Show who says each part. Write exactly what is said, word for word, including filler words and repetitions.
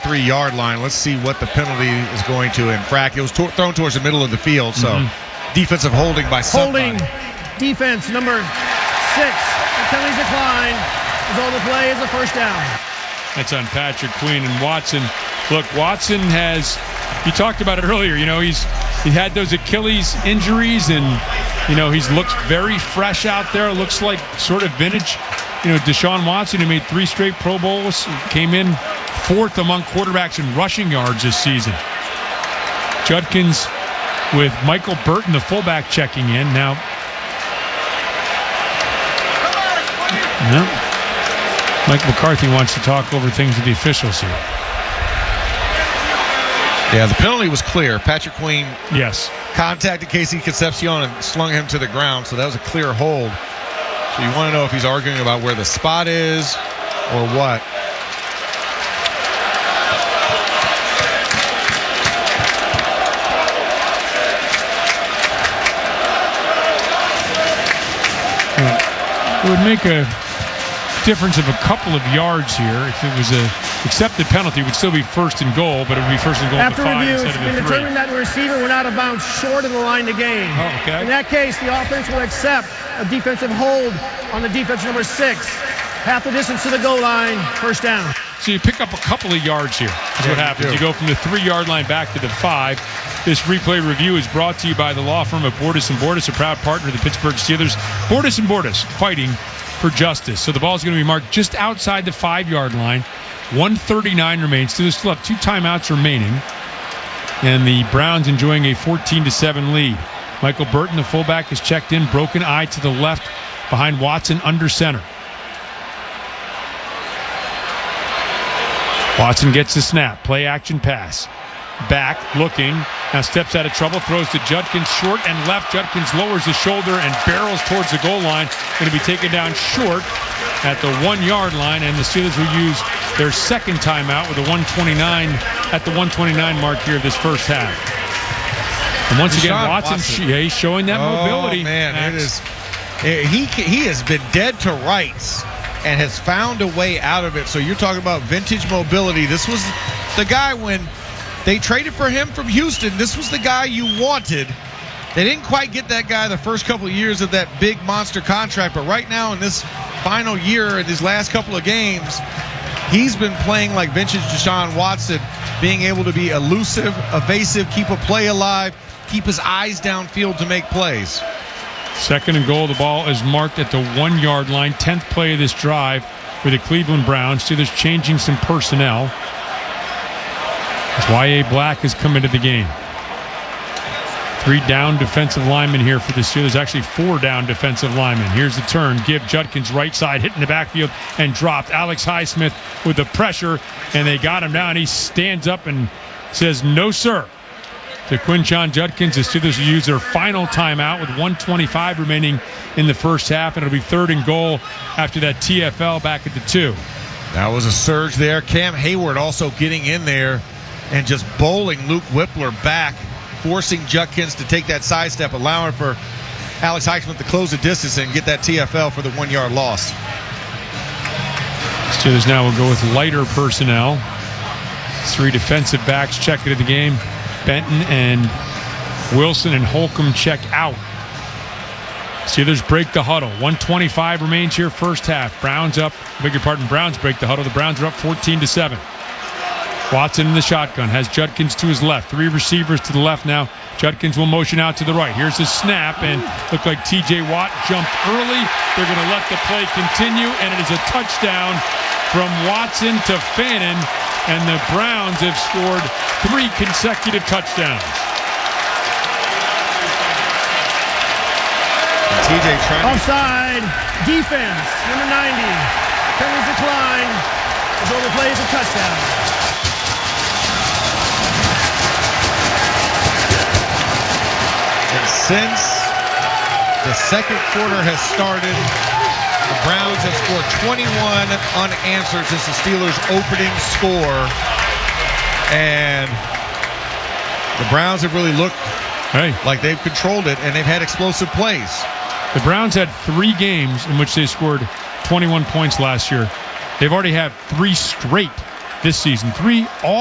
Speaker 1: three-yard line. Let's see what the penalty is going to infract. It was to- thrown towards the middle of the field, so mm-hmm. defensive holding by somebody.
Speaker 2: Holding defense number six. The penalty's declined. Result of the play is a first down.
Speaker 3: That's on Patrick Queen and Watson. Look, Watson has, you talked about it earlier, you know, he's he had those Achilles injuries and, you know, he's looked very fresh out there. Looks like sort of vintage. You know, Deshaun Watson, who made three straight Pro Bowls, came in fourth among quarterbacks in rushing yards this season. Judkins with Michael Burton, the fullback, checking in. Now, no, Mike McCarthy wants to talk over things with the officials here.
Speaker 1: Yeah, the penalty was clear. Patrick Queen
Speaker 3: yes.
Speaker 1: contacted Casey Concepcion and slung him to the ground, so that was a clear hold. So you want to know if he's arguing about where the spot is or what.
Speaker 3: It would make a difference of a couple of yards here. If it was a accepted penalty, it would still be first and goal, but it would be first and goal
Speaker 2: After
Speaker 3: at the five
Speaker 2: review,
Speaker 3: instead of the
Speaker 2: it's been
Speaker 3: three.
Speaker 2: determined that the receiver went out of bounds short of the line to gain.
Speaker 3: Oh, okay.
Speaker 2: In that case, the offense will accept a defensive hold on the defense number six. Half the distance to the goal line, first down.
Speaker 3: So you pick up a couple of yards here. That's
Speaker 1: yeah,
Speaker 3: what happens. You, you go from the three-yard line back to the five. This replay review is brought to you by the law firm of Bordas and Bordas, a proud partner of the Pittsburgh Steelers. Bordas and Bordas, fighting for justice. So the ball is going to be marked just outside the five-yard line. one thirty-nine remains. Steelers still have two timeouts remaining. And the Browns enjoying a fourteen to seven lead. Michael Burton, the fullback, is checked in. Broken eye to the left behind Watson under center. Watson gets the snap. Play action pass. Back, looking. Now steps out of trouble. Throws to Judkins short and left. Judkins lowers his shoulder and barrels towards the goal line. Going to be taken down short at the one-yard line. And the Steelers will use their second timeout with a one twenty-nine at the one twenty-nine mark here of this first half. And once again, Watson, Watson. Yeah, he's showing that
Speaker 1: oh,
Speaker 3: mobility.
Speaker 1: man, Max. it is. It, he he has been dead to rights and has found a way out of it. So you're talking about vintage mobility. This was the guy when they traded for him from Houston. This was the guy you wanted. They didn't quite get that guy the first couple of years of that big monster contract, but right now in this final year, in these last couple of games, he's been playing like vintage Deshaun Watson, being able to be elusive, evasive, keep a play alive, keep his eyes downfield to make plays.
Speaker 3: Second and goal. The ball is marked at the one-yard line. Tenth play of this drive for the Cleveland Browns. Steelers changing some personnel. As Y A Black has come into the game. Three down defensive linemen here for the Steelers. Actually, four down defensive linemen. Here's the turn. Give Judkins right side, hitting the backfield and dropped. Alex Highsmith with the pressure, and they got him down. He stands up and says, "No, sir," to Quinshon Judkins. The Steelers will use their final timeout with one twenty-five remaining in the first half. And it'll be third and goal after that T F L back at the two.
Speaker 1: That was a surge there. Cam Hayward also getting in there and just bowling Luke Whippler back, forcing Judkins to take that sidestep, allowing for Alex Highsmith to close the distance and get that T F L for the one-yard loss.
Speaker 3: Steelers now will go with lighter personnel. Three defensive backs check into the game. Benton and Wilson and Holcomb check out. Steelers break the huddle. one twenty-five remains here first half. Browns up. Beg your pardon. Browns break the huddle. The Browns are up fourteen to seven. Watson in the shotgun. Has Judkins to his left. Three receivers to the left now. Judkins will motion out to the right. Here's the snap, and looked like T J Watt jumped early. They're going to let the play continue, and it is a touchdown from Watson to Fannin, and the Browns have scored three consecutive touchdowns.
Speaker 1: T J trying
Speaker 2: offside defense, number ninety. Penalty decline. The goal play is a touchdown.
Speaker 1: And since the second quarter has started, the Browns have scored twenty-one unanswered since the Steelers' opening score. And the Browns have really looked
Speaker 3: hey.
Speaker 1: like they've controlled it, and they've had explosive plays.
Speaker 3: The Browns had three games in which they scored twenty-one points last year. They've already had three straight this season. Three all